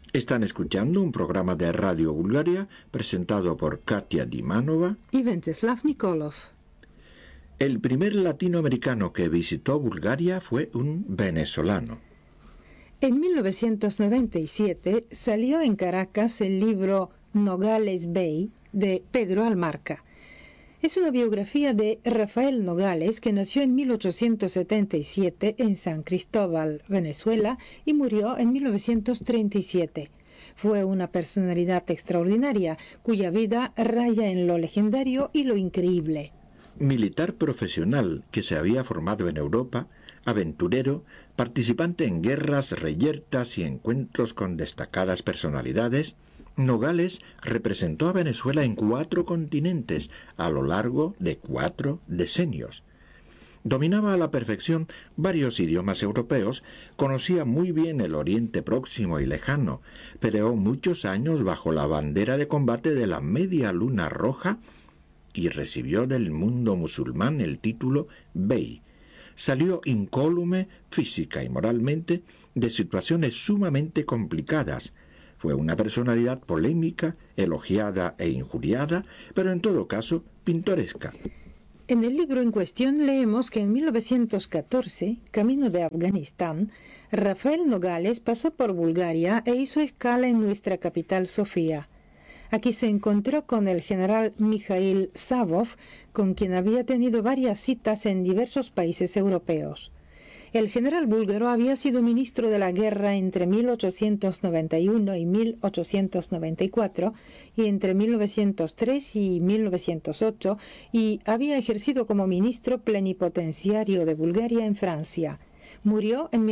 Están escuchando un programa de Radio Bulgaria presentado por Katia Dimanova y Venceslav Nikolov. El primer latinoamericano que visitó Bulgaria fue un venezolano. En 1997 salió en Caracas el libro Nogales Bay de Pedro Almarca. Es una biografía de Rafael Nogales, que nació en 1877 en San Cristóbal, Venezuela, y murió en 1937. Fue una personalidad extraordinaria, cuya vida raya en lo legendario y lo increíble. Militar profesional que se había formado en Europa, aventurero, participante en guerras, reyertas y encuentros con destacadas personalidades, Nogales representó a Venezuela en 4 continentes a lo largo de 4 decenios. Dominaba a la perfección varios idiomas europeos, conocía muy bien el Oriente Próximo y Lejano, peleó muchos años bajo la bandera de combate de la Media Luna Roja y recibió del mundo musulmán el título Bey. Salió incólume física y moralmente de situaciones sumamente complicadas. Fue una personalidad polémica, elogiada e injuriada, pero en todo caso pintoresca. En el libro en cuestión leemos que en 1914, camino de Afganistán, Rafael Nogales pasó por Bulgaria e hizo escala en nuestra capital Sofía. Aquí se encontró con el general Mikhail Savov, con quien había tenido varias citas en diversos países europeos. El general búlgaro había sido ministro de la guerra entre 1891 y 1894 y entre 1903 y 1908 y había ejercido como ministro plenipotenciario de Bulgaria en Francia. Murió en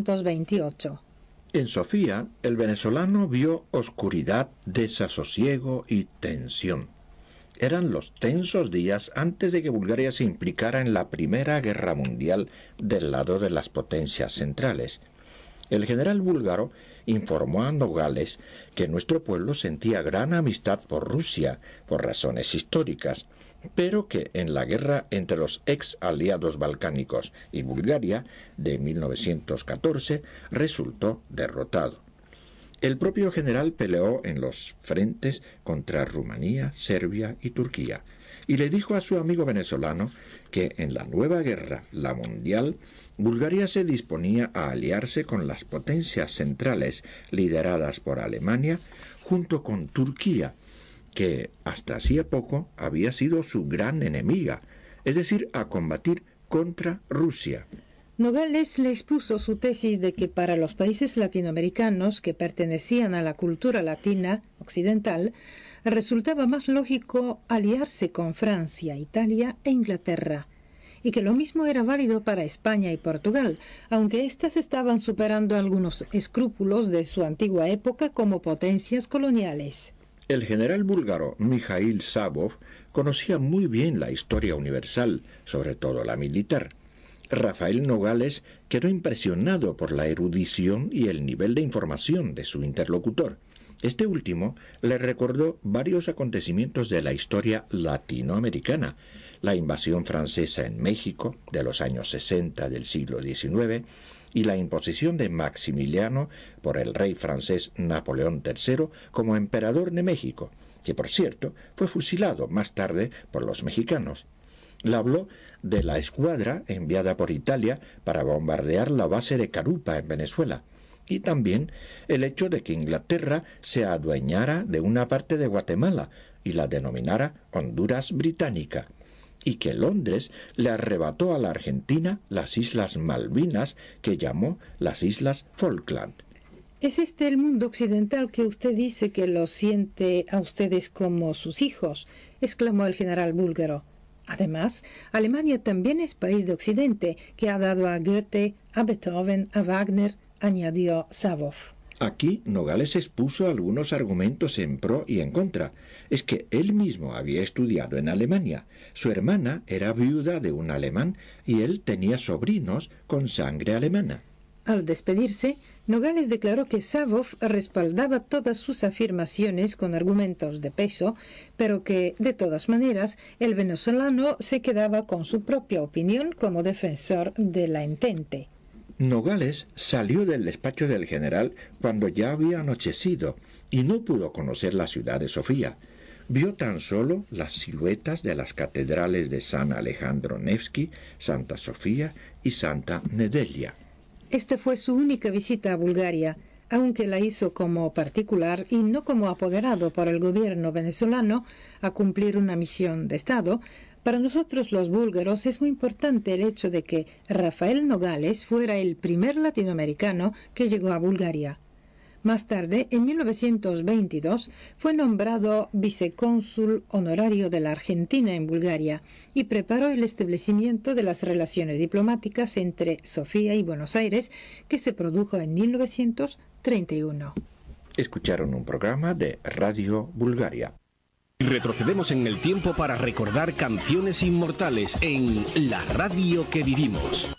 1928. En Sofía, el venezolano vio oscuridad, desasosiego y tensión. Eran los tensos días antes de que Bulgaria se implicara en la Primera Guerra Mundial del lado de las potencias centrales. El general búlgaro informó a Nogales que nuestro pueblo sentía gran amistad por Rusia, por razones históricas, pero que en la guerra entre los ex aliados balcánicos y Bulgaria de 1914 resultó derrotado. El propio general peleó en los frentes contra Rumanía, Serbia y Turquía, y le dijo a su amigo venezolano que en la nueva guerra, la mundial, Bulgaria se disponía a aliarse con las potencias centrales lideradas por Alemania, junto con Turquía, que hasta hacía poco había sido su gran enemiga, es decir, a combatir contra Rusia. Nogales le expuso su tesis de que para los países latinoamericanos que pertenecían a la cultura latina occidental, resultaba más lógico aliarse con Francia, Italia e Inglaterra, y que lo mismo era válido para España y Portugal, aunque éstas estaban superando algunos escrúpulos de su antigua época como potencias coloniales. El general búlgaro Mikhail Savov conocía muy bien la historia universal, sobre todo la militar. Rafael Nogales quedó impresionado por la erudición y el nivel de información de su interlocutor. Este último le recordó varios acontecimientos de la historia latinoamericana, la invasión francesa en México de los años 60 del siglo XIX y la imposición de Maximiliano por el rey francés Napoleón III como emperador de México, que por cierto fue fusilado más tarde por los mexicanos. Le habló de la escuadra enviada por Italia para bombardear la base de Carupa en Venezuela, y también el hecho de que Inglaterra se adueñara de una parte de Guatemala y la denominara Honduras Británica, y que Londres le arrebató a la Argentina las Islas Malvinas, que llamó las Islas Falkland. ¿Es este el mundo occidental que usted dice que los siente a ustedes como sus hijos?, exclamó el general búlgaro. Además, Alemania también es país de Occidente, que ha dado a Goethe, a Beethoven, a Wagner, añadió Savov. Aquí Nogales expuso algunos argumentos en pro y en contra. Es que él mismo había estudiado en Alemania, su hermana era viuda de un alemán y él tenía sobrinos con sangre alemana. Al despedirse, Nogales declaró que Savov respaldaba todas sus afirmaciones con argumentos de peso, pero que, de todas maneras, el venezolano se quedaba con su propia opinión como defensor de la Entente. Nogales salió del despacho del general cuando ya había anochecido y no pudo conocer la ciudad de Sofía. Vio tan solo las siluetas de las catedrales de San Alejandro Nevsky, Santa Sofía y Santa Nedelya. Esta fue su única visita a Bulgaria, aunque la hizo como particular y no como apoderado por el gobierno venezolano a cumplir una misión de Estado. Para nosotros los búlgaros es muy importante el hecho de que Rafael Nogales fuera el primer latinoamericano que llegó a Bulgaria. Más tarde, en 1922, fue nombrado vicecónsul honorario de la Argentina en Bulgaria y preparó el establecimiento de las relaciones diplomáticas entre Sofía y Buenos Aires, que se produjo en 1931. Escucharon un programa de Radio Bulgaria. Retrocedemos en el tiempo para recordar canciones inmortales en La Radio que vivimos.